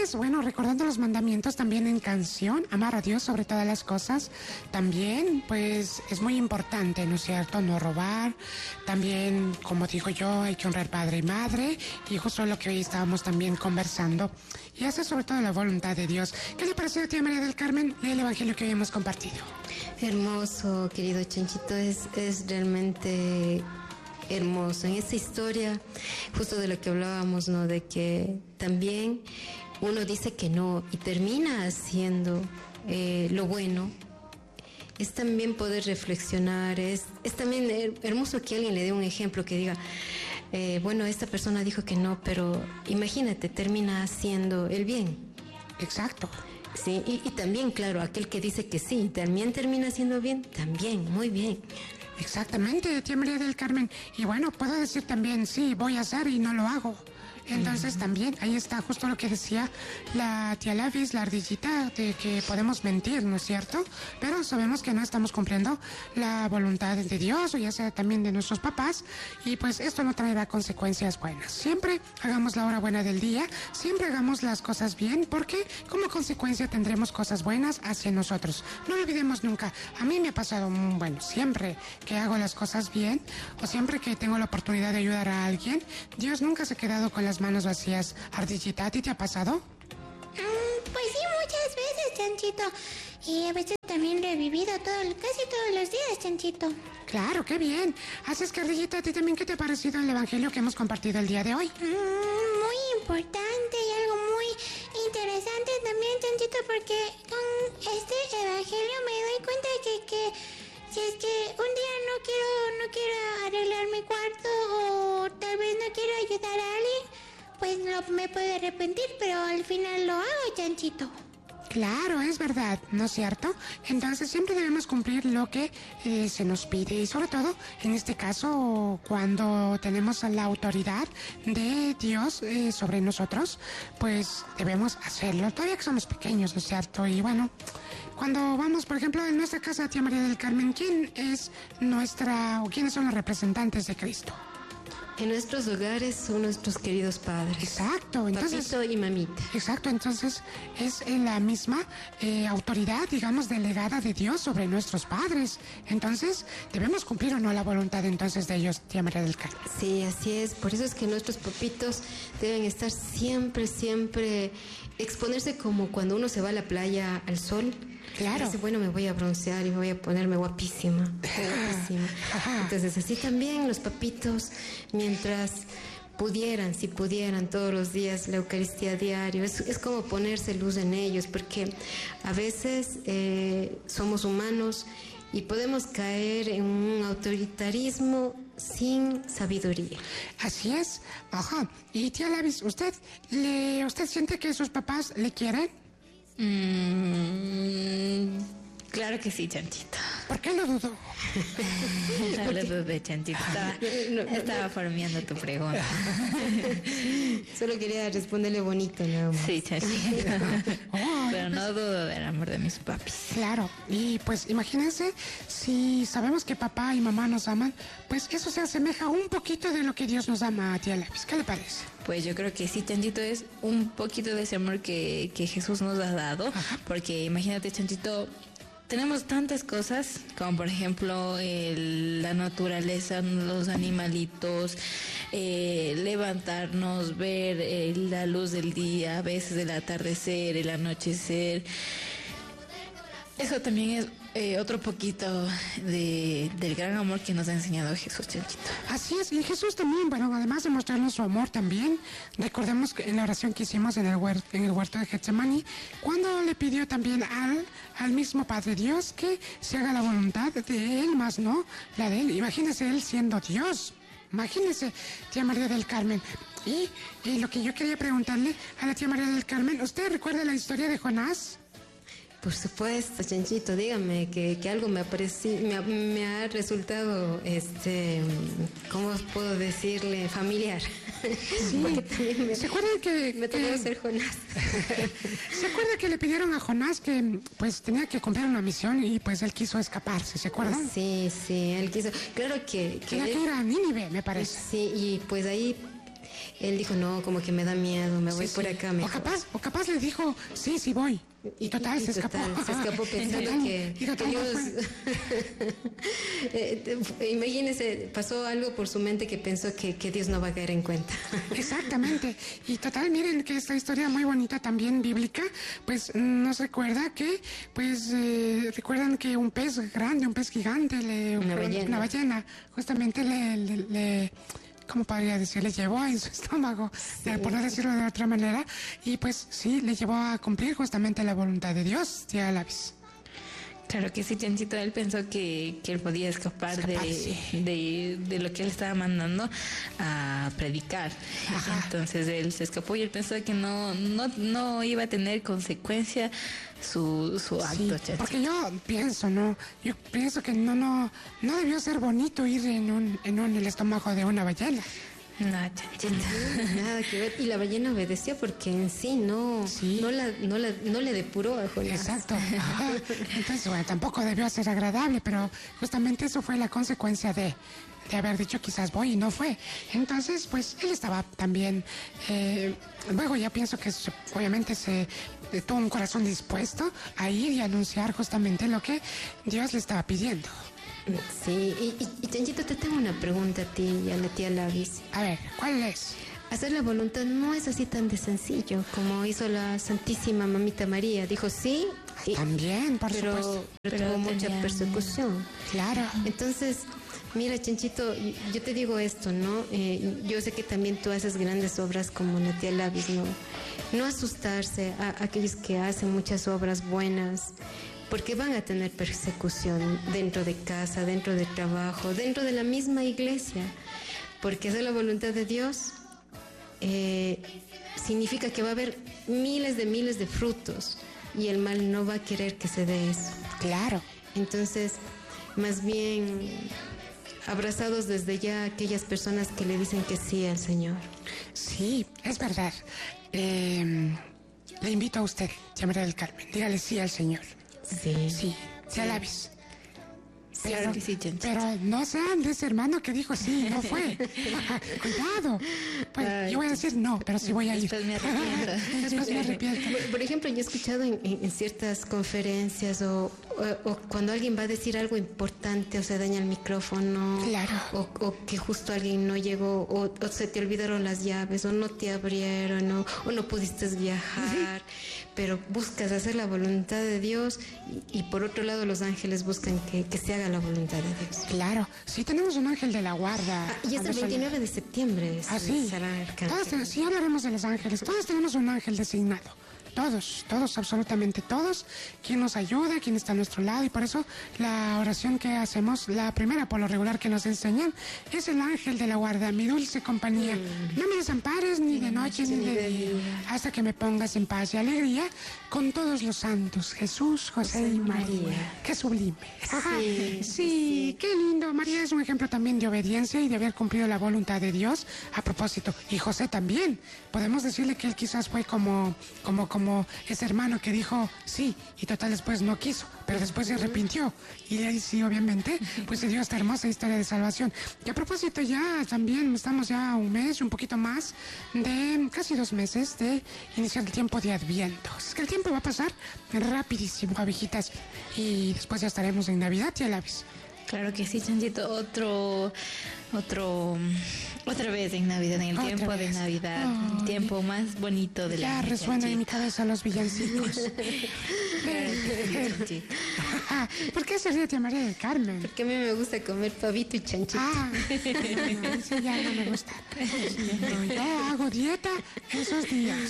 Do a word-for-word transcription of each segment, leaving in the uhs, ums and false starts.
es, bueno, recordando los mandamientos también en canción, amar a Dios sobre todas las cosas, también, pues, es muy importante, ¿no es cierto? No robar, también, como digo yo, hay que honrar padre y madre, y justo lo que hoy estábamos también conversando, y hacer sobre todo la voluntad de Dios. ¿Qué le pareció a tía María del Carmen el evangelio que hoy hemos compartido? Hermoso, querido Chanchito, es, es realmente hermoso. En esta historia, justo de lo que hablábamos, ¿no? De que también uno dice que no y termina haciendo eh, lo bueno. Es también poder reflexionar, es, es también hermoso que alguien le dé un ejemplo, que diga, eh, bueno, esta persona dijo que no, pero imagínate, termina haciendo el bien. Exacto. Sí, y, y también, claro, aquel que dice que sí, también termina haciendo bien, también, muy bien. Exactamente, tía María del Carmen. Y bueno, puedo decir también, sí, voy a hacer y no lo hago. Entonces uh-huh. también ahí está justo lo que decía la tía Lavis, la ardillita, de que podemos mentir, ¿no es cierto? Pero sabemos que no estamos cumpliendo la voluntad de Dios, o ya sea también de nuestros papás, y pues esto no traerá consecuencias buenas. Siempre hagamos la hora buena del día, siempre hagamos las cosas bien, porque como consecuencia tendremos cosas buenas hacia nosotros. No lo olvidemos nunca. A mí me ha pasado, bueno, siempre que hago las cosas bien, o siempre que tengo la oportunidad de ayudar a alguien, Dios nunca se ha quedado con las manos vacías. Ardillita, ¿a ti te ha pasado? Mm, pues sí, muchas veces, Chanchito. Y a veces también lo he vivido todo, casi todos los días, Chanchito. Claro, qué bien. Así es que, Ardillita, ¿a ti también qué te ha parecido el evangelio que hemos compartido el día de hoy? Mm, muy importante y algo muy interesante también, Chanchito, porque con este evangelio me doy cuenta de que, que si es que un día no quiero, no quiero arreglar mi cuarto, o tal vez no quiero ayudar a alguien, pues no me puedo arrepentir, pero al final lo hago, Chanchito. Claro, es verdad, ¿no es cierto? Entonces siempre debemos cumplir lo que eh, se nos pide, y sobre todo, en este caso, cuando tenemos la autoridad de Dios eh, sobre nosotros, pues debemos hacerlo, todavía que somos pequeños, ¿no es cierto? Y bueno, cuando vamos, por ejemplo, en nuestra casa, tía María del Carmen, ¿quién es nuestra, o quiénes son los representantes de Cristo? En nuestros hogares son nuestros queridos padres. Exacto, entonces. Papito y mamita. Exacto, entonces es la misma eh, autoridad, digamos, delegada de Dios sobre nuestros padres. Entonces, ¿debemos cumplir o no la voluntad entonces de ellos, tía María del Carmen? Sí, así es. Por eso es que nuestros papitos deben estar siempre, siempre, exponerse como cuando uno se va a la playa al sol. Claro. Dice, bueno, me voy a broncear y me voy a ponerme guapísima. guapísima. Entonces, así también los papitos, mientras pudieran, si pudieran, todos los días la Eucaristía diario, es, es como ponerse luz en ellos, porque a veces eh, somos humanos y podemos caer en un autoritarismo sin sabiduría. Así es. Ajá. Y tía Lavis, ¿usted, le, ¿usted siente que sus papás le quieren? Mm, claro que sí, Chanchito. ¿Por qué lo dudo? No lo dudé, Chanchito. Estaba, no, no, estaba no. formeando tu pregunta. Solo quería responderle bonito, nada más. Sí, Chanchito. Oh, pero no dudo del amor de mis papis. Claro. Y pues imagínense, si sabemos que papá y mamá nos aman, pues eso se asemeja un poquito de lo que Dios nos ama a tía Lavis. ¿Qué le parece? Pues yo creo que sí, Chanchito, es un poquito de ese amor que, que Jesús nos ha dado. Ajá. Porque imagínate, Chanchito, tenemos tantas cosas, como por ejemplo el, la naturaleza, los animalitos, eh, levantarnos, ver eh, la luz del día, a veces el atardecer, el anochecer. Eso también es eh, otro poquito de, del gran amor que nos ha enseñado Jesús, Chanchito. Así es, y Jesús también, bueno, además de mostrarnos su amor también, recordemos que en la oración que hicimos en el huerto, en el huerto de Getsemaní, cuando le pidió también al, al mismo Padre Dios que se haga la voluntad de Él, más no la de Él. Imagínese Él siendo Dios. Imagínese, tía María del Carmen. Y, y lo que yo quería preguntarle a la tía María del Carmen, ¿usted recuerda la historia de Jonás? Por supuesto, Chanchito, dígame que, que algo me, aparecí, me, ha, me ha resultado, este, ¿cómo puedo decirle? Familiar. Sí. Me, ¿Se acuerda que me tocó que, ser Jonás? ¿Se acuerda que le pidieron a Jonás que pues tenía que cumplir una misión y pues él quiso escaparse? ¿Se acuerdan? Sí, sí, él quiso. Claro que... que tenía él, que ir a Nínive, me parece. Sí, y pues ahí él dijo, no, como que me da miedo, me voy Sí, por sí. acá O mejor. capaz, o capaz le dijo, sí, sí voy. Y total, Y- y se escapó. total, se escapó pensando Total, que, y total que no Dios... fue. Eh, te- Imagínese, pasó algo por su mente que pensó que, que Dios no va a caer en cuenta. Exactamente. Y total, miren que esta historia muy bonita también bíblica, pues nos recuerda que, pues, eh, recuerdan que un pez grande, un pez gigante, le, Una ballena. una ballena, justamente le, le, le- ¿cómo podría decir? Le llevó en su estómago, eh, por no decirlo de otra manera, y pues sí, le llevó a cumplir justamente la voluntad de Dios, tía Lavis. Claro que sí, Chanchito, él pensó que, que él podía escapar, Escapar, de, sí. de, de lo que él estaba mandando a predicar. Ajá. Entonces él se escapó y él pensó que no, no, no iba a tener consecuencia su, su acto, Sí, Chanchito. porque yo pienso, ¿no? Yo pienso que no, no, no debió ser bonito ir en un, en un, el estómago de una ballena. No, Chanchito. Nada que ver. Y la ballena obedeció porque en sí no, Sí. no, la, no, la, no le depuró a Jonás. Exacto. Ajá. Entonces, bueno, tampoco debió ser agradable, pero justamente eso fue la consecuencia de, de haber dicho quizás voy y no fue. Entonces, pues él estaba también, eh, luego ya pienso que se- obviamente se eh, tuvo un corazón dispuesto a ir y anunciar justamente lo que Dios le estaba pidiendo. Sí, y, y, y Chanchito, te tengo una pregunta a ti y a la tía Lavis. A ver, ¿cuál es? Hacer la voluntad no es así tan de sencillo como hizo la Santísima Mamita María. Dijo sí, y- También, por pero, supuesto. pero Pero tuvo mucha tenía- persecución. Claro. Entonces, mira, Chanchito, yo te digo esto, ¿no? Eh, yo sé que también tú haces grandes obras como la tía Lavis, ¿no? No asustarse a, a aquellos que hacen muchas obras buenas, porque van a tener persecución dentro de casa, dentro del trabajo, dentro de la misma iglesia, porque hacer la voluntad de Dios eh, significa que va a haber miles de miles de frutos y el mal no va a querer que se dé eso. Claro. Entonces, más bien abrazados desde ya aquellas personas que le dicen que sí al Señor. Sí, es verdad. Eh, le invito a usted, tía María del Carmen. Dígale sí al Señor. Sí. Sí, se Lavis. Claro que sí, Chanchito. Pero no sean de ese hermano que dijo sí, no fue. Cuidado. Pues Ay, yo voy a decir no, pero sí voy a ir. Después me arrepiento. Después me arrepiento. Por, por ejemplo, yo he escuchado en, en- en ciertas conferencias o, o- o cuando alguien va a decir algo importante o se daña el micrófono. Claro. O, o que justo alguien no llegó o, o se te olvidaron las llaves o no te abrieron o, o no pudiste viajar. Pero buscas hacer la voluntad de Dios y, y por otro lado los ángeles buscan que, que se haga la voluntad de Dios. Claro, sí tenemos un ángel de la guarda. Ah, y es el veintinueve de septiembre. Ah, sí. será el arcángel. Todos, ten- sí hablaremos de los ángeles. Todos tenemos un ángel designado. Todos, todos, absolutamente todos. Quien nos ayuda, quien está a nuestro lado. Y por eso la oración que hacemos, la primera por lo regular que nos enseñan, es el ángel de la guarda, mi dulce compañía. No me desampares ni de noche ni de día, hasta que me pongas en paz y alegría con todos los santos, Jesús, José y María. Qué sublime. Ajá. Sí, Sí, qué lindo. María es un ejemplo también de obediencia y de haber cumplido la voluntad de Dios a propósito. Y José también. Podemos decirle que él quizás fue como, como, como ese hermano que dijo sí y total después no quiso, pero después se arrepintió. Y ahí sí, obviamente, pues se dio esta hermosa historia de salvación. Y a propósito ya también estamos ya un mes, un poquito más, de casi dos meses de iniciar el tiempo de Adviento. Es que el tiempo va a pasar rapidísimo, abejitas. Y después ya estaremos en Navidad, tía Lavis. Claro que sí, Chanchito. Otro, otro, otra vez en Navidad, en el Otra tiempo de vez. Navidad, Ay. el tiempo más bonito del Ya año. resuena en mi Chanchito. cabeza los villancicos. Claro que sí, Chanchito. Ah, ¿por qué se ríe tía María del Carmen? Porque a mí me gusta comer pavito y chanchito. Ah, no, no, ese ya no me gusta. Sí, no, yo hago dieta esos días.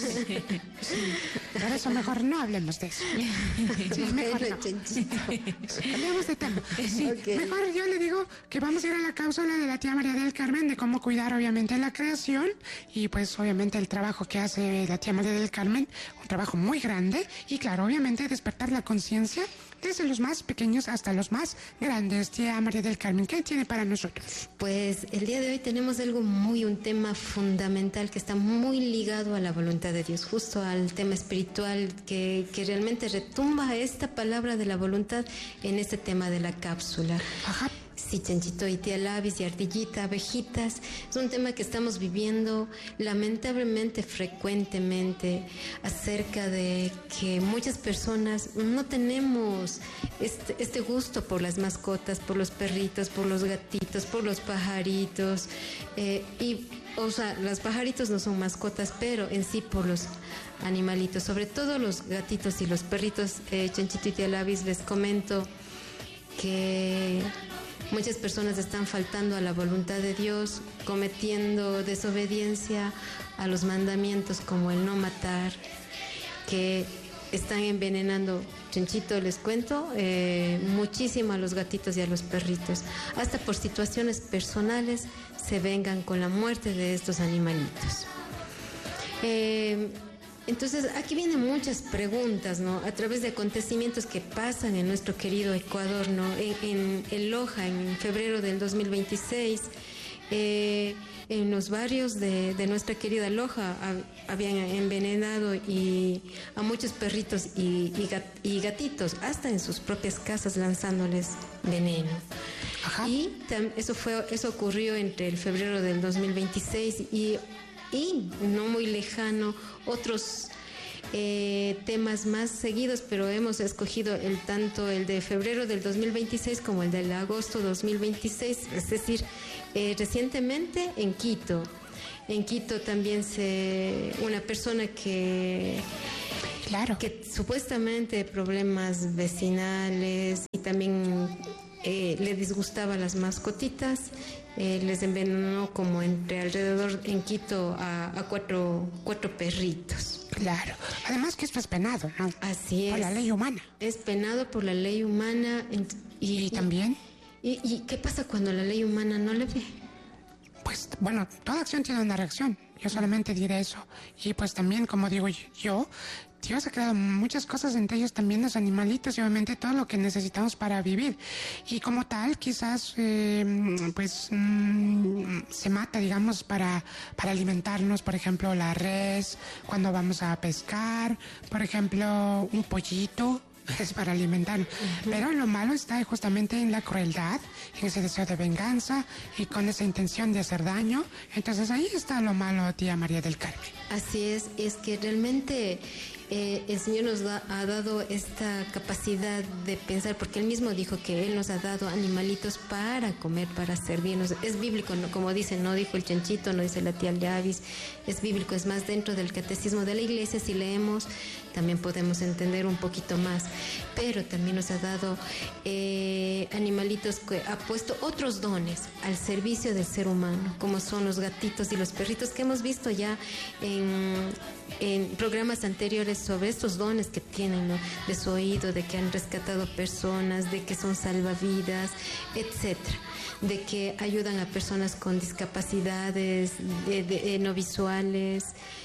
Sí, por eso mejor no hablemos de eso. Sí, mejor Bueno, no. chanchito. Cambiamos de tema. Sí, Ok. mejor yo le digo que vamos a ir a la cápsula de la tía María del Carmen de cómo cuidar obviamente la creación y pues obviamente el trabajo que hace la tía María del Carmen, un trabajo muy grande y claro, obviamente despertar la conciencia desde los más pequeños hasta los más grandes. Tía María del Carmen, ¿qué tiene para nosotros? Pues el día de hoy tenemos algo muy, un tema fundamental que está muy ligado a la voluntad de Dios, justo al tema espiritual que, que realmente retumba esta palabra de la voluntad en este tema de la cápsula. Ajá. Sí, Chanchito, y tía Labis y Ardillita, abejitas, es un tema que estamos viviendo lamentablemente frecuentemente acerca de que muchas personas no tenemos este, este gusto por las mascotas, por los perritos, por los gatitos, por los pajaritos, eh, y, o sea, los pajaritos no son mascotas, pero en sí por los animalitos, sobre todo los gatitos y los perritos. eh, Chanchito y tía Labis, les comento que muchas personas están faltando a la voluntad de Dios, cometiendo desobediencia a los mandamientos como el no matar, que están envenenando, Chanchito, les cuento, eh, muchísimo a los gatitos y a los perritos. Hasta por situaciones personales se vengan con la muerte de estos animalitos. Eh, Entonces, aquí vienen muchas preguntas, ¿no? A través de acontecimientos que pasan en nuestro querido Ecuador, ¿no? En, en, en Loja, en febrero del dos mil veintiséis, eh, en los barrios de, de nuestra querida Loja a, habían envenenado y, a muchos perritos y, y, gat, y gatitos, hasta en sus propias casas lanzándoles veneno. Ajá. Y tam, eso, fue, eso ocurrió entre el febrero del dos mil veintiséis y... y no muy lejano otros eh, temas más seguidos, pero hemos escogido el tanto el de febrero del dos mil veintiséis como el del agosto dos mil veintiséis, es decir, eh, recientemente en Quito. En Quito también se una persona que claro que supuestamente problemas vecinales y también eh, le disgustaba las mascotitas. Eh, les envenenó como entre alrededor en Quito a, a cuatro, cuatro perritos. Claro. Además que esto es penado, ¿no? Así es. Por la ley humana. Es penado por la ley humana. ¿Y, ¿Y también? Y, ¿Y qué pasa cuando la ley humana no le ve? Pues, bueno, toda acción tiene una reacción. Yo solamente diré eso. Y pues también, como digo yo, Dios ha creado muchas cosas, entre ellos también los animalitos y obviamente todo lo que necesitamos para vivir. Y como tal, quizás eh, pues mmm, se mata, digamos, para, para alimentarnos, por ejemplo, la res, cuando vamos a pescar, por ejemplo, un pollito. Es para alimentarnos. Uh-huh. Pero lo malo está justamente en la crueldad, en ese deseo de venganza y con esa intención de hacer daño. Entonces ahí está lo malo, tía María del Carmen. Así es, es que realmente eh, el Señor nos da, ha dado esta capacidad de pensar, porque Él mismo dijo que Él nos ha dado animalitos para comer, para servirnos. Es bíblico, ¿no? Como dice, no dijo el Chanchito, no dice la tía Llavis, es bíblico, es más dentro del catecismo de la iglesia. Si leemos, también podemos entender un poquito más. Pero también nos ha dado eh, animalitos que ha puesto otros dones al servicio del ser humano, como son los gatitos y los perritos que hemos visto ya en, en programas anteriores sobre estos dones que tienen, ¿no? De su oído, de que han rescatado personas, de que son salvavidas, etcétera, de que ayudan a personas con discapacidades de, de, de no visuales.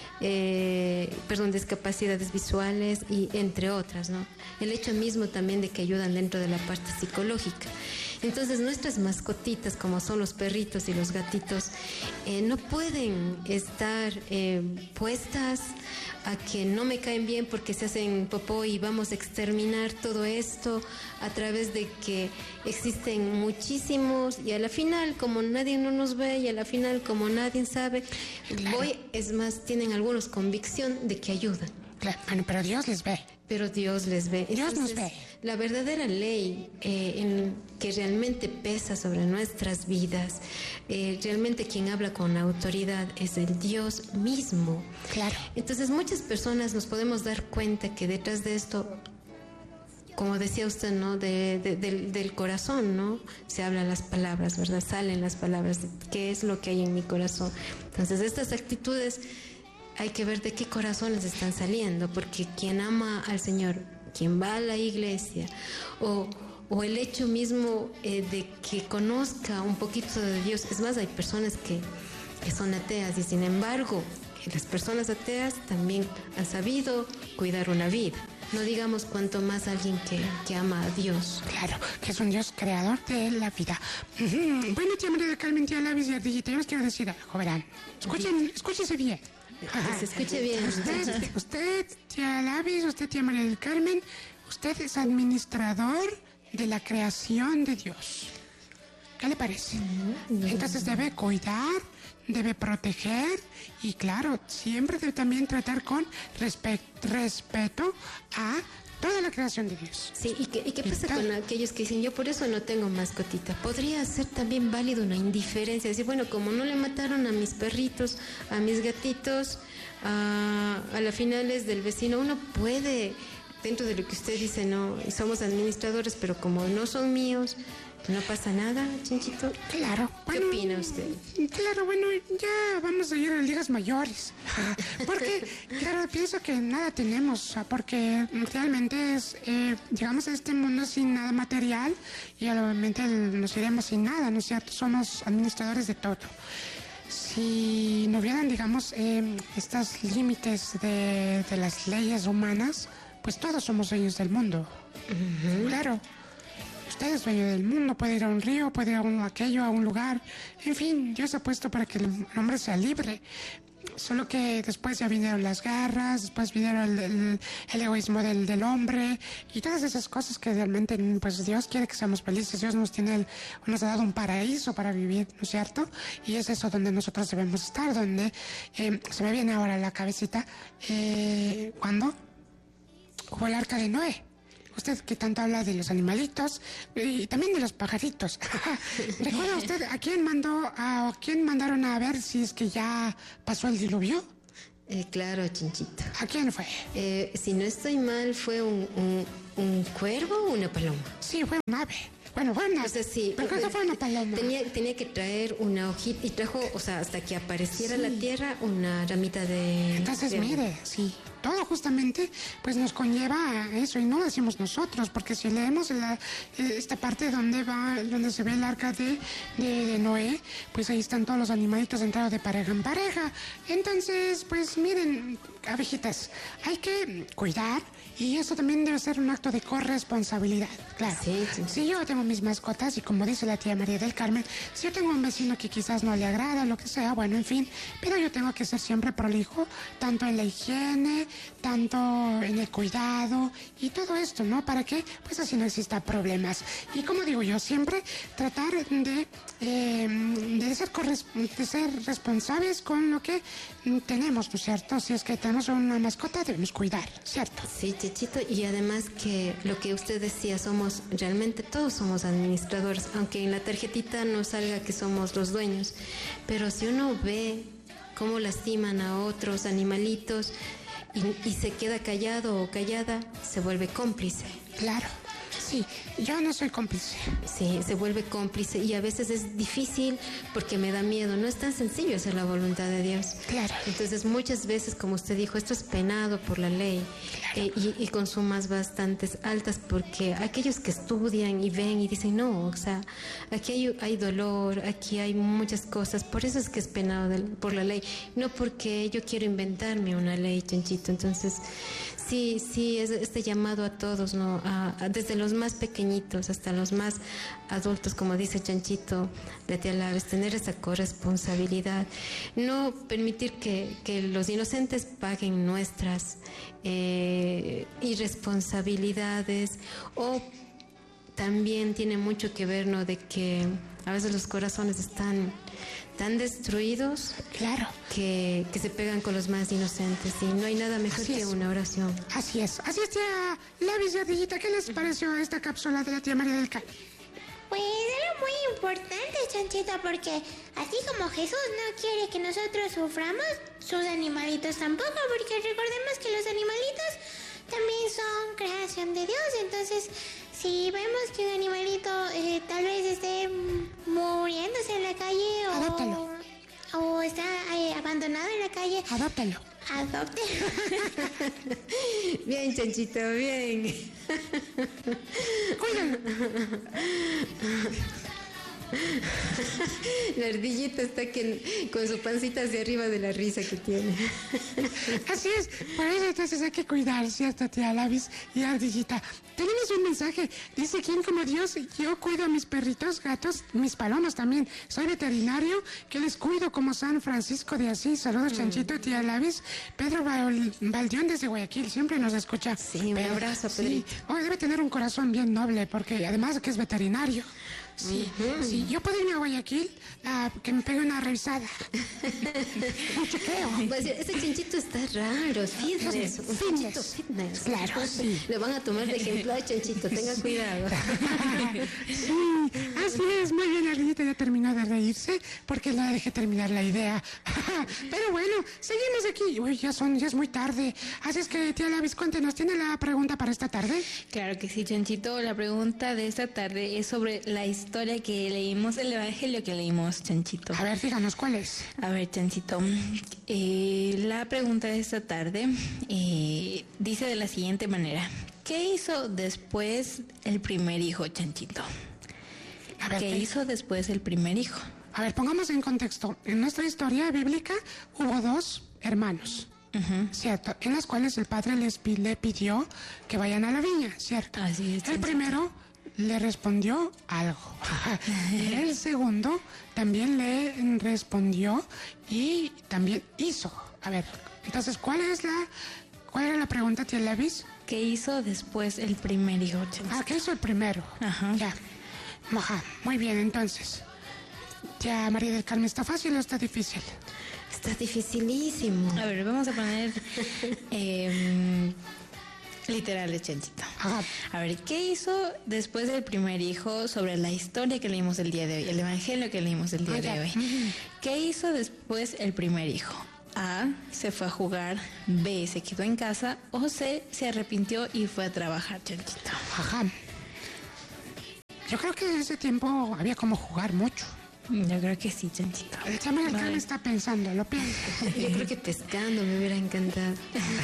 Eh, perdón, discapacidades visuales y entre otras, ¿no? El hecho mismo también de que ayudan dentro de la parte psicológica. Entonces nuestras mascotitas, como son los perritos y los gatitos, eh, no pueden estar eh, puestas a que no me caen bien porque se hacen popó y vamos a exterminar todo esto a través de que existen muchísimos y a la final, como nadie no nos ve y a la final, como nadie sabe, claro. voy, es más, tienen algunos convicción de que ayudan. Claro, bueno, pero Dios les ve. Pero Dios les ve. Dios Entonces, nos ve. La verdadera ley eh, en, que realmente pesa sobre nuestras vidas, eh, realmente quien habla con autoridad es el Dios mismo. Claro. Entonces muchas personas nos podemos dar cuenta que detrás de esto, como decía usted, ¿no? De, de, del, del corazón, ¿no? Se hablan las palabras, ¿verdad? Salen las palabras. ¿Qué es lo que hay en mi corazón? Entonces estas actitudes hay que ver de qué corazones están saliendo, porque quien ama al Señor, quien va a la iglesia, o, o el hecho mismo eh, de que conozca un poquito de Dios. Es más, hay personas que, que son ateas y sin embargo, las personas ateas también han sabido cuidar una vida. No digamos cuanto más alguien que, que ama a Dios. Claro, que es un Dios creador de la vida. Uh-huh. Bueno, tía María del Carmen, tía Labis y Ardillita, yo les quiero decir algo, verán. Escuchen, escúchense bien. Que se escuche bien. Usted, usted, tía Labis, usted, tía María del Carmen, usted es administrador de la creación de Dios. ¿Qué le parece? Entonces debe cuidar, debe proteger y claro, siempre debe también tratar con respe- respeto a toda la creación de Dios. Sí, ¿y qué, y qué pasa con aquellos que dicen, yo por eso no tengo mascotita? Podría ser también válido una indiferencia, decir, bueno, como no le mataron a mis perritos, a mis gatitos, a, a las finales del vecino, uno puede, dentro de lo que usted dice, no, somos administradores, pero como no son míos, ¿no pasa nada, Chanchito? Claro. ¿Qué Bueno, opina usted? Claro, bueno, ya vamos a ir a ligas mayores. Porque, claro, pienso que nada tenemos, porque realmente es, eh, llegamos a este mundo sin nada material y obviamente nos iremos sin nada, ¿no es cierto? Somos administradores de todo. Si no hubieran, digamos, eh, estos límites de, de las leyes humanas, pues todos somos dueños del mundo. Uh-huh. Claro. Usted es dueño del mundo, puede ir a un río, puede ir a un aquello, a un lugar. En fin, Dios ha puesto para que el hombre sea libre. Solo que después ya vinieron las guerras, después vinieron el, el, el egoísmo del, del hombre y todas esas cosas que realmente, pues Dios quiere que seamos felices. Dios nos tiene, el, nos ha dado un paraíso para vivir, ¿no es cierto? Y es eso donde nosotros debemos estar, donde eh, se me viene ahora a la cabecita, eh, ¿cuándo? Hubo el arca de Noé. Usted que tanto habla de los animalitos y también de los pajaritos. ¿Recuerda usted a quién mandó, a, a quién mandaron a ver si es que ya pasó el diluvio? Eh, claro, Chinchito. ¿A quién fue? Eh, si no estoy mal, ¿fue un, un, un cuervo o una paloma? Sí, fue un ave. Bueno, fue una, o sea, sí, pero creo que fue una paloma. Tenía, tenía que traer una hojita y trajo, o sea, hasta que apareciera sí. la tierra, una ramita de... Entonces, de... mire, sí, todo justamente pues nos conlleva a eso y no lo decimos nosotros, porque si leemos la, esta parte donde va, donde se ve el arca de, de, de Noé, pues ahí están todos los animalitos entrados de pareja en pareja. Entonces, pues miren, abejitas, hay que cuidar y eso también debe ser un acto de corresponsabilidad, claro. Sí, sí. Si yo tengo mis mascotas y como dice la tía María del Carmen, si yo tengo un vecino que quizás no le agrada, lo que sea, bueno, en fin, pero yo tengo que ser siempre prolijo, tanto en la higiene, tanto en el cuidado y todo esto, ¿no? ¿Para qué? Pues así no exista problemas. Y como digo yo, siempre tratar de, eh, de, ser, corres- de ser responsables con lo que tenemos, ¿no es cierto? Si es que tenemos una mascota, debemos cuidar, ¿cierto? Sí, Chichito, y además que lo que usted decía, somos, realmente todos somos administradores, aunque en la tarjetita no salga que somos los dueños, pero si uno ve cómo lastiman a otros animalitos y, y se queda callado o callada, se vuelve cómplice. Claro. Sí, yo no soy cómplice. Sí, se vuelve cómplice y a veces es difícil porque me da miedo. No es tan sencillo hacer la voluntad de Dios. Claro. Entonces muchas veces, como usted dijo, esto es penado por la ley. Claro. eh, y, y con sumas bastante altas porque aquellos que estudian y ven y dicen, no, o sea, aquí hay, hay dolor, aquí hay muchas cosas. Por eso es que es penado de, por la ley. No porque yo quiero inventarme una ley, Chanchito. Entonces, sí, sí, es este llamado a todos, ¿no? A, a, desde los más pequeñitos hasta los más adultos, como dice Chanchito, de Tía Laves, tener esa corresponsabilidad, no permitir que, que los inocentes paguen nuestras eh, irresponsabilidades, o también tiene mucho que ver, ¿no?, de que a veces los corazones están tan destruidos, claro, que, que se pegan con los más inocentes y no hay nada mejor así que es. Una oración. Así es, así es, tía Lavis y Ardillita, ¿qué les pareció esta cápsula de la tía María del Carmen? Pues era muy importante, Chanchita, porque así como Jesús no quiere que nosotros suframos, sus animalitos tampoco, porque recordemos que los animalitos también son creación de Dios. Entonces, si vemos que un animalito eh, tal vez esté muriéndose en la calle o, adóptalo. o está eh, abandonado en la calle, adóptalo. Adóptelo. Bien, Chanchito, bien. Cuídalo. La ardillita está que, con su pancita hacia arriba de la risa que tiene. Así es, por eso entonces hay que cuidar, ¿cierto, tía Lavis y Ardillita? Tenemos un mensaje, dice: ¿quién como Dios? Yo cuido a mis perritos, gatos, mis palomas también. Soy veterinario, que les cuido como San Francisco de Asís. Saludos, mm. Chanchito, tía Lavis. Pedro Val- Valdión desde Guayaquil, siempre nos escucha. Sí, un abrazo, Pedrito. Sí. Oh, debe tener un corazón bien noble, porque además que es veterinario. Sí, uh-huh. sí, Sí, yo puedo irme a Guayaquil a que me pegue una revisada. Un chequeo. Pues ese chanchito está raro, fitness, un chanchito fitness. Claro, sí. Le van a tomar de ejemplar, chanchito, tenga cuidado. Sí, así es, muy bien, Ardillita ya terminó de reírse porque no dejé terminar la idea. Pero bueno, seguimos aquí. Uy, ya son, ya es muy tarde. Así es que, tía Lavis, cuéntenos, ¿tiene la pregunta para esta tarde? Claro que sí, Chanchito. La pregunta de esta tarde es sobre la historia que leímos, el evangelio que leímos, Chanchito. A ver, díganos, ¿cuál es? A ver, Chanchito, eh, la pregunta de esta tarde eh, dice de la siguiente manera. ¿Qué hizo después el primer hijo, Chanchito? A ver, ¿Qué, ¿Qué hizo después el primer hijo? A ver, pongamos en contexto. En nuestra historia bíblica hubo dos hermanos, uh-huh. ¿cierto? En las cuales el padre les le pidió que vayan a la viña, ¿cierto? Así es. El primero le respondió algo. Y el segundo también le respondió y también hizo. A ver, entonces, ¿cuál es la, cuál era la pregunta, tía Lavis? ¿Qué hizo después el primer hijo, Chanchito? Ah, ¿qué hizo el primero? Ajá. Ya. Ajá, muy bien, entonces. Tía María del Carmen, ¿está fácil o está difícil? Está dificilísimo. A ver, vamos a poner eh, literales, Chanchito. Ajá. A ver, ¿qué hizo después del primer hijo sobre la historia que leímos el día de hoy, el evangelio que leímos el día Ah, de hoy? uh-huh. ¿Qué hizo después el primer hijo? A, se fue a jugar, B, se quedó en casa, o C, se arrepintió y fue a trabajar, Chanchito. Ajá. Yo creo que en ese tiempo había como jugar mucho. Yo creo que sí, Chanchito. El chama del Carmen está pensando, lo pienso. Yo creo que pescando me hubiera encantado.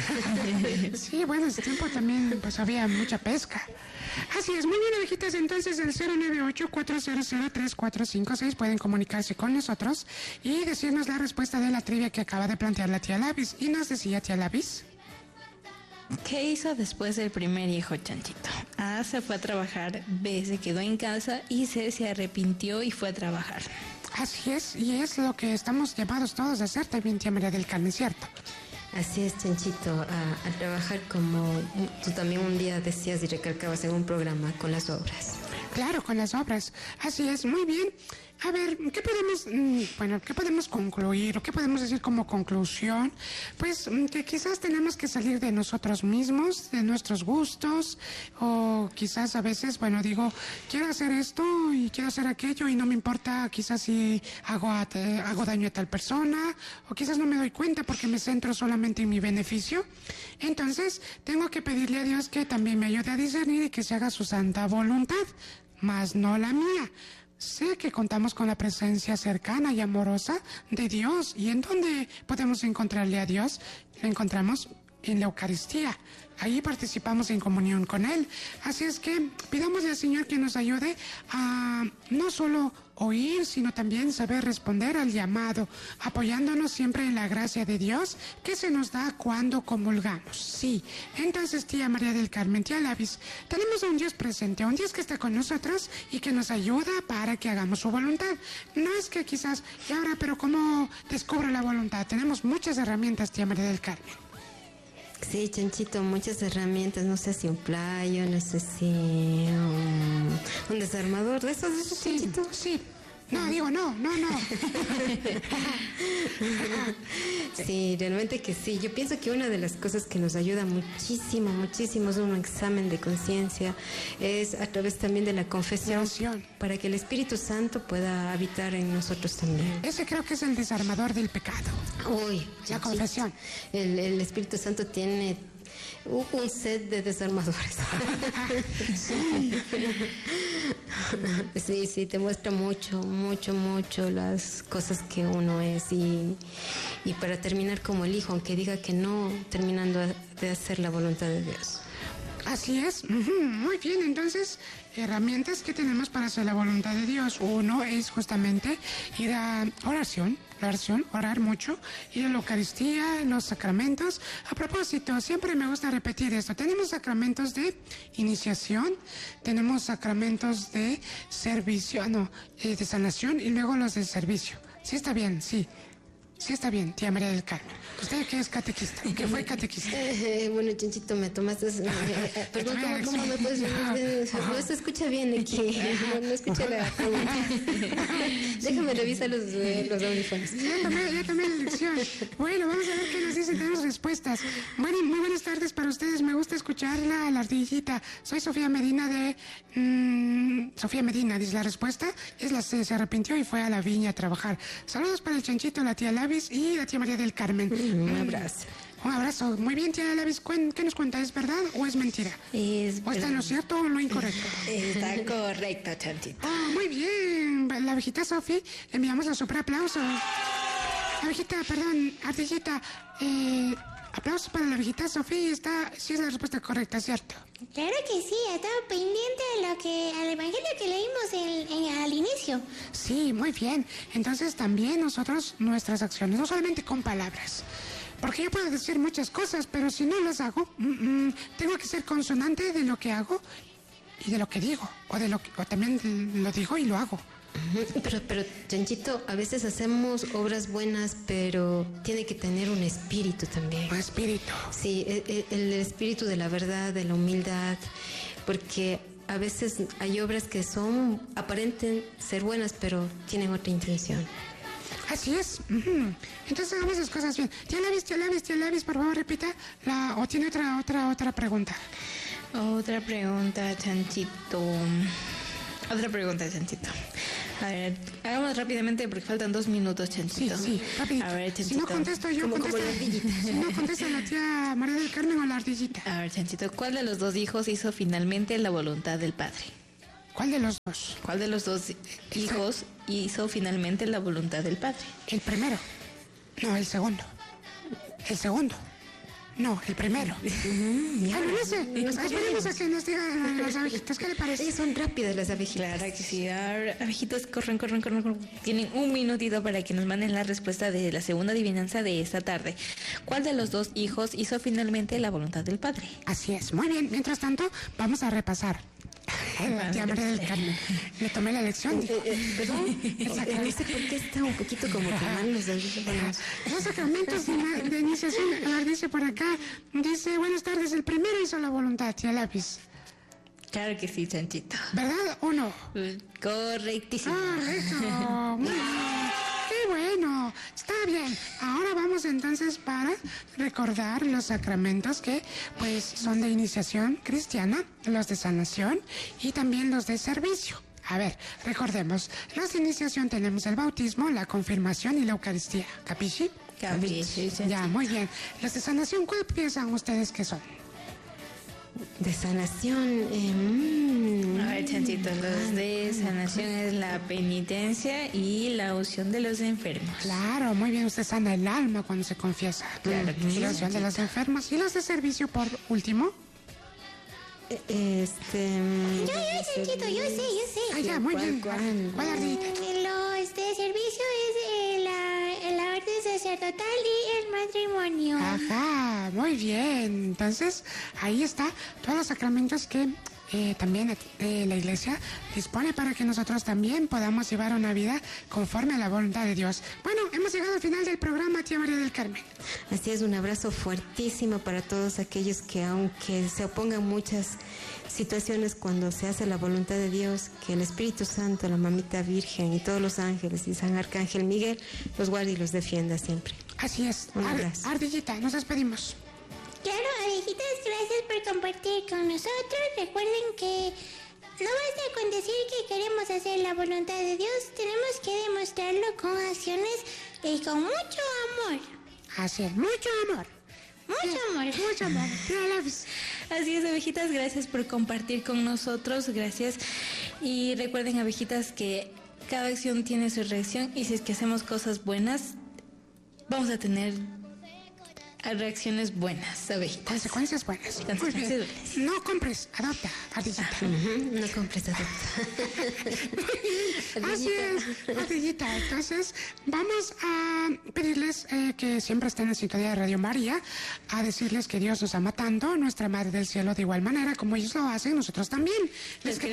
Sí, bueno, ese tiempo también pues había mucha pesca. Así es, muy bien, abejitas, entonces el cero nueve ocho, cuatro cero cero, tres cuatro cinco seis pueden comunicarse con nosotros y decirnos la respuesta de la trivia que acaba de plantear la tía Lavis. Y nos decía tía Lavis. ¿Qué hizo después del primer hijo, Chanchito? A, se fue a trabajar, B, se quedó en casa y C, se arrepintió y fue a trabajar. Así es, y es lo que estamos llamados todos a hacer también, tía María del Carmen, ¿cierto? Así es, Chanchito, a, a trabajar como tú también un día decías y recalcabas en un programa con las obras. Claro, con las obras. Así es, muy bien. A ver, ¿qué podemos, mm, bueno, qué podemos concluir o qué podemos decir como conclusión? Pues mm, que quizás tenemos que salir de nosotros mismos, de nuestros gustos, o quizás a veces, bueno, digo, quiero hacer esto y quiero hacer aquello y no me importa quizás si hago, a, eh, hago daño a tal persona, o quizás no me doy cuenta porque me centro solamente en mi beneficio. Entonces, tengo que pedirle a Dios que también me ayude a discernir y que se haga su santa voluntad, mas no la mía. Sé que contamos con la presencia cercana y amorosa de Dios. ¿Y en dónde podemos encontrarle a Dios? Lo encontramos en la Eucaristía. Ahí participamos en comunión con Él. Así es que pidámosle al Señor que nos ayude a no solo oír, sino también saber responder al llamado, apoyándonos siempre en la gracia de Dios que se nos da cuando comulgamos. Sí, entonces, tía María del Carmen, tía Lavis, tenemos a un Dios presente, a un Dios que está con nosotros y que nos ayuda para que hagamos su voluntad. No es que quizás, y ahora, pero ¿cómo descubro la voluntad? Tenemos muchas herramientas, tía María del Carmen. Sí, Chanchito, muchas herramientas, no sé si un playo, no sé si un, un desarmador de esos, de esos, Sí, Chanchito. sí. No, digo, no, no, no. Sí, realmente que sí. Yo pienso que una de las cosas que nos ayuda muchísimo, muchísimo es un examen de conciencia, es a través también de la confesión, Oración. para que el Espíritu Santo pueda habitar en nosotros también. Ese creo que es el desarmador del pecado. Uy, La Chanchito, confesión. El, el Espíritu Santo tiene un, un set de desarmadores. Sí, sí, te muestra mucho, mucho, mucho las cosas que uno es y, y para terminar como el hijo, aunque diga que no, terminando de hacer la voluntad de Dios. Así es. Ujú, muy bien, entonces, herramientas que tenemos para hacer la voluntad de Dios. Uno es justamente ir a oración, la oración, orar mucho, ir a la Eucaristía, los sacramentos. A propósito, siempre me gusta repetir esto. Tenemos sacramentos de iniciación, tenemos sacramentos de servicio, ah, no, eh, de sanación y luego los de servicio. Sí, está bien, sí. Sí está bien, tía María del Carmen. ¿Usted qué es catequista? ¿Qué fue catequista? Eh, bueno, Chanchito, me tomaste... Eh, eh, perdón, ¿cómo, ¿cómo me puedes decir? No se escucha bien aquí. No, no escucha la pregunta. Déjame revisar los, eh, los audífonos. Ya tomé, ya tomé la lección. Bueno, vamos a ver qué nos dicen. Tenemos respuestas. Bueno, muy buenas tardes para ustedes. Me gusta escucharla a la ardillita. Soy Sofía Medina de... Mmm, Sofía Medina, dice la respuesta. Es la C. Se arrepintió y fue a la viña a trabajar. Saludos para el Chanchito, la tía Lavis y la tía María del Carmen. Un abrazo. Un abrazo. Muy bien, tía Lavis. ¿Qué nos cuenta? ¿Es verdad o es mentira? Es ¿O está en lo cierto o en lo incorrecto? Está correcto, Chanchito. Ah, muy bien. La abejita Sofi, le enviamos los super aplausos. Abejita, perdón, ardillita. Eh, aplausos para la abejita Sofi. Está, sí es la respuesta correcta, ¿cierto? Claro que sí, estaba pendiente de lo que, al evangelio que leímos en, en, al inicio. Sí, muy bien. Entonces también nosotros, nuestras acciones, no solamente con palabras. Porque yo puedo decir muchas cosas, pero si no las hago, mm, mm, tengo que ser consonante de lo que hago y de lo que digo. O de lo que, o también lo digo y lo hago. Pero, pero, Chanchito, a veces hacemos obras buenas, pero tiene que tener un espíritu también. Un espíritu. Sí, el, el espíritu de la verdad, de la humildad, porque a veces hay obras que son, aparenten ser buenas, pero tienen otra intención. Así es. Uh-huh. Entonces hagamos las cosas bien. Tía Lavis, tía Lavis, tía Lavis, por favor, repita. La, o tiene otra, otra, otra pregunta. Otra pregunta, Chanchito. Otra pregunta, Chanchito. A ver, hagamos rápidamente porque faltan dos minutos, Chanchito. Sí, sí, rapidito. A ver, Chanchito. Si no contesto yo, como, contesta, como la ardillita. Si no contesta la tía María del Carmen o la ardillita. A ver, Chanchito, ¿cuál de los dos hijos hizo finalmente la voluntad del padre? ¿Cuál de los dos? ¿Cuál de los dos hijos hizo finalmente la voluntad del padre? El primero. No, el segundo. El segundo. No, el primero. Uh-huh. Ah, no, no sé. Esperemos a que nos digan las abejitas. ¿Qué le parece? Sí, son rápidas las abejitas. Claro que sí. Ahora, abejitos, corren, corren, corren, corren. Tienen un minutito para que nos manden la respuesta de la segunda adivinanza de esta tarde. ¿Cuál de los dos hijos hizo finalmente la voluntad del padre? Así es. Muy bien. Mientras tanto, vamos a repasar. La tía María del Carmen. Le tomé la lección. Eh, eh, perdón, no sé por qué está un poquito como que mal los audífonos. Los sacramentos de, de iniciación. A ver, dice por acá, dice, buenas tardes, el primero hizo la voluntad, tía Lápiz. Claro que sí, Chanchito. ¿Verdad o no? Correctísimo. Correcto. Muy bien. ¡Qué bueno! Está bien. Ahora vamos entonces para recordar los sacramentos que pues son de iniciación cristiana, los de sanación y también los de servicio. A ver, recordemos. Los de iniciación tenemos el bautismo, la confirmación y la Eucaristía. ¿Capisci? Capisci. Ya, muy bien. Los de sanación, ¿cuál piensan ustedes que son? De sanación, eh, mm, a ver, Chanchito, los de sanación es la penitencia y la unción de los enfermos. Claro, muy bien, usted sana el alma cuando se confiesa. Claro que sí. Y la unción de los enfermos. ¿Y los de servicio por último? Este... Yo, yo, Chanchito, yo sé, yo sé. Ah, ya, muy ¿Cuál, bien. cuál? ¿Cuál ardillita? Los de servicio es eh, la, la orden sacerdotal y el matrimonio. Ajá, muy bien. Entonces, ahí está todos los sacramentos que eh, también eh, la Iglesia dispone para que nosotros también podamos llevar una vida conforme a la voluntad de Dios. Bueno, hemos llegado al final del programa, tía María del Carmen. Así es, un abrazo fuertísimo para todos aquellos que, aunque se opongan muchas situaciones cuando se hace la voluntad de Dios, que el Espíritu Santo, la Mamita Virgen y todos los ángeles y San Arcángel Miguel los guarde y los defienda siempre. Así es. Un Ar- abrazo. Ardillita, nos despedimos. Claro, abejitas, gracias por compartir con nosotros. Recuerden que no basta con decir que queremos hacer la voluntad de Dios, tenemos que demostrarlo con acciones y con mucho amor. Así es, mucho amor. Mucho amor. Mucho amor. Tía Lápiz. Así es, abejitas, gracias por compartir con nosotros, gracias. Y recuerden, abejitas, que cada acción tiene su reacción y si es que hacemos cosas buenas, vamos a tener reacciones buenas, abejitas. Consecuencias buenas. Muy Consecuencias bien. buenas. No compres, adopta, ardillita. Uh-huh. No compres adopta. Así es, ardillita. Entonces, vamos a pedirles eh, que siempre estén en sintonía de Radio María, a decirles que Dios nos ama tanto, nuestra Madre del Cielo de igual manera como ellos lo hacen, nosotros también. Les